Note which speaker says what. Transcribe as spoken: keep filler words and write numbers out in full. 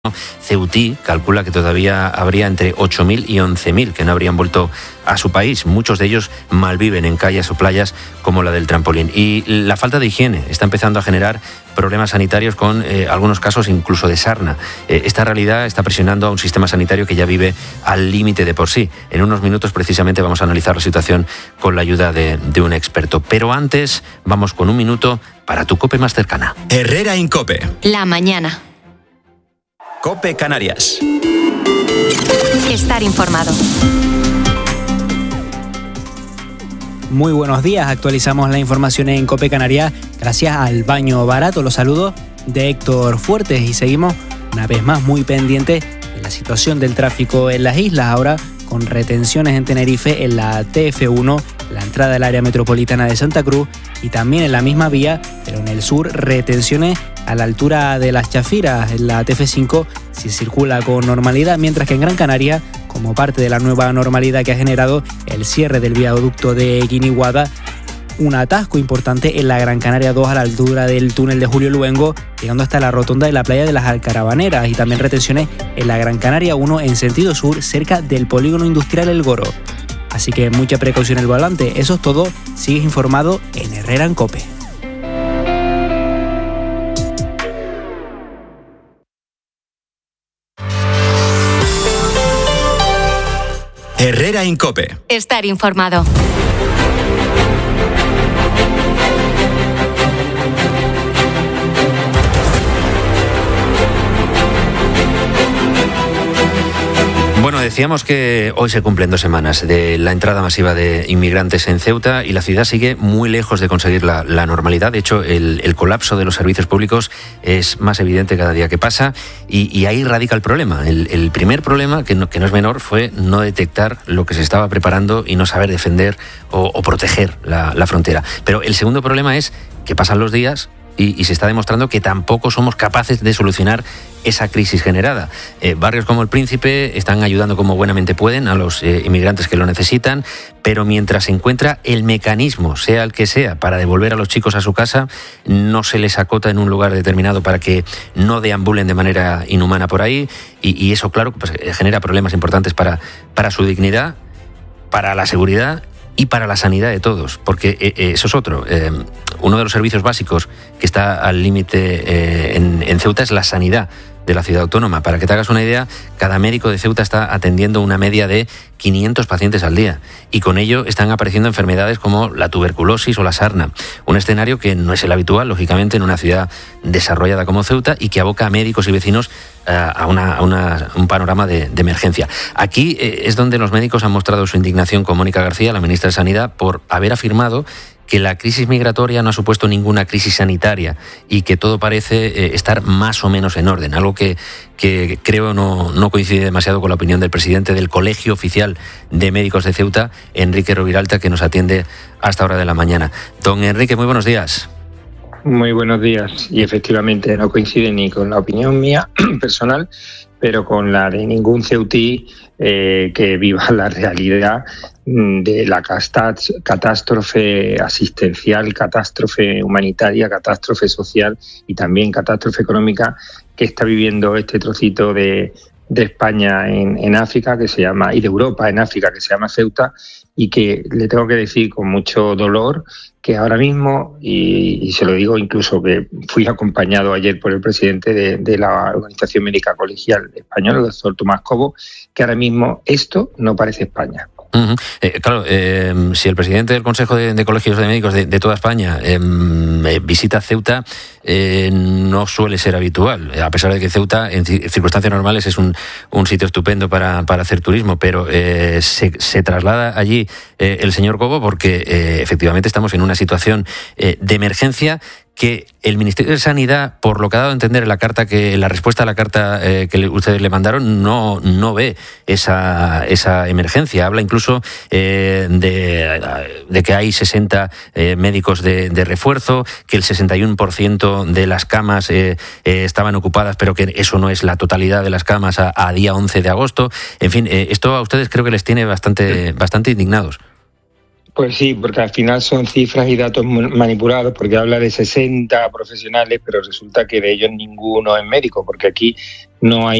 Speaker 1: Ceutí calcula que todavía habría entre ocho mil y once mil que no habrían vuelto a su país. Muchos de ellos malviven en calles o playas como la del Trampolín. Y la falta de higiene está empezando a generar problemas sanitarios con eh, algunos casos incluso de sarna. Eh, esta realidad está presionando a un sistema sanitario que ya vive al límite de por sí. En unos minutos precisamente vamos a analizar la situación con la ayuda de, de un experto. Pero antes vamos con un minuto para tu COPE más cercana.
Speaker 2: Herrera Incope.
Speaker 3: La mañana.
Speaker 2: COPE Canarias.
Speaker 3: Estar informado.
Speaker 4: Muy buenos días, actualizamos la información en COPE Canarias gracias al baño barato. Los saludos de Héctor Fuertes y seguimos una vez más muy pendientes de la situación del tráfico en las islas, ahora con retenciones en Tenerife en la T F uno, la entrada del área metropolitana de Santa Cruz, y también en la misma vía, pero en el sur, retenciones a la altura de Las Chafiras, en la T F cinco, se circula con normalidad, mientras que en Gran Canaria, como parte de la nueva normalidad que ha generado el cierre del viaducto de Guiniguada, un atasco importante en la Gran Canaria dos a la altura del túnel de Julio Luengo, llegando hasta la rotonda de la playa de las Alcarabaneras, y también retenciones en la Gran Canaria uno en sentido sur, cerca del polígono industrial El Goro. Así que mucha precaución al volante. Eso es todo. Sigues informado en Herrera en COPE.
Speaker 2: Herrera en COPE.
Speaker 3: Estar informado.
Speaker 1: Bueno, decíamos que hoy se cumplen dos semanas de la entrada masiva de inmigrantes en Ceuta y la ciudad sigue muy lejos de conseguir la, la normalidad. De hecho, el, el colapso de los servicios públicos es más evidente cada día que pasa y, y ahí radica el problema. El, el primer problema, que no, que no es menor, fue no detectar lo que se estaba preparando y no saber defender o, o proteger la, la frontera. Pero el segundo problema es que pasan los días Y, y se está demostrando que tampoco somos capaces de solucionar esa crisis generada. Eh, barrios como El Príncipe están ayudando como buenamente pueden a los eh, inmigrantes que lo necesitan, pero mientras se encuentra el mecanismo, sea el que sea, para devolver a los chicos a su casa, no se les acota en un lugar determinado para que no deambulen de manera inhumana por ahí, y, y eso, claro, pues, genera problemas importantes para, para su dignidad, para la seguridad y para la sanidad de todos, porque eh, eso es otro. Eh, uno de los servicios básicos que está al límite eh, en, en Ceuta es la sanidad de la ciudad autónoma. Para que te hagas una idea, cada médico de Ceuta está atendiendo una media de quinientos pacientes al día, y con ello están apareciendo enfermedades como la tuberculosis o la sarna, un escenario que no es el habitual, lógicamente, en una ciudad desarrollada como Ceuta y que aboca a médicos y vecinos a, una, a una, un panorama de, de emergencia. Aquí eh, es donde los médicos han mostrado su indignación con Mónica García, la ministra de Sanidad, por haber afirmado que la crisis migratoria no ha supuesto ninguna crisis sanitaria y que todo parece eh, estar más o menos en orden, algo que, que creo no, no coincide demasiado con la opinión del presidente del Colegio Oficial de Médicos de Ceuta, Enrique Roviralta, que nos atiende a esta hora de la mañana. Don Enrique, muy buenos días.
Speaker 5: Muy buenos días, y efectivamente no coincide ni con la opinión mía personal, pero con la de ningún ceutí eh, que viva la realidad de la catástrofe asistencial, catástrofe humanitaria, catástrofe social y también catástrofe económica que está viviendo este trocito de, de España en, en África, que se llama, y de Europa en África, que se llama Ceuta, y que le tengo que decir con mucho dolor que ahora mismo, y, y se lo digo incluso que fui acompañado ayer por el presidente de, de la Organización Médica Colegial Española, el doctor Tomás Cobo, que ahora mismo esto no parece España.
Speaker 1: Uh-huh. Eh, claro, eh, si el presidente del Consejo de, de Colegios de Médicos de, de toda España eh, visita Ceuta, eh, no suele ser habitual, a pesar de que Ceuta en circunstancias normales es un, un sitio estupendo para, para hacer turismo, pero eh, se, se traslada allí eh, el señor Cobo porque eh, efectivamente estamos en una situación eh, de emergencia que el Ministerio de Sanidad, por lo que ha dado a entender en la carta, que la respuesta a la carta eh, que le, ustedes le mandaron, no, no ve esa, esa emergencia. Habla incluso eh, de, de que hay sesenta eh, médicos de, de refuerzo, que el sesenta y uno por ciento de las camas eh, eh, estaban ocupadas, pero que eso no es la totalidad de las camas a, a día once de agosto. En fin, eh, esto a ustedes creo que les tiene bastante, bastante indignados.
Speaker 5: Pues sí, porque al final son cifras y datos manipulados, porque habla de sesenta profesionales, pero resulta que de ellos ninguno es médico, porque aquí no hay